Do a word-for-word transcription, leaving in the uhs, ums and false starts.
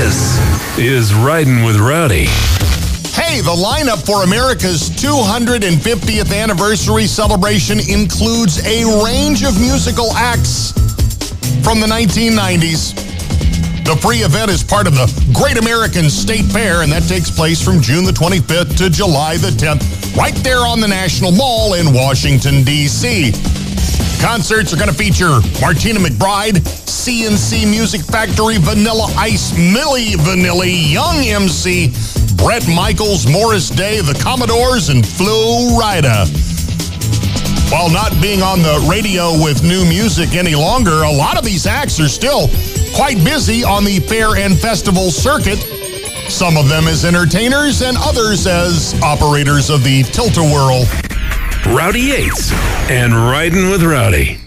This is Riding with Rowdy. Hey, the lineup for America's two hundred fiftieth anniversary celebration includes a range of musical acts from the nineteen nineties. The free event is part of the Great American State Fair, and that takes place from June the twenty-fifth to July the tenth, right there on the National Mall in Washington, D C Concerts are going to feature Martina McBride, C N C Music Factory, Vanilla Ice, Milli Vanilli, Young M C, Bret Michaels, Morris Day, the Commodores, and Flo Rida. While not being on the radio with new music any longer, a lot of these acts are still quite busy on the fair and festival circuit. Some of them as entertainers and others as operators of the tilt-a-whirl. Rowdy Yates and Riding with Rowdy.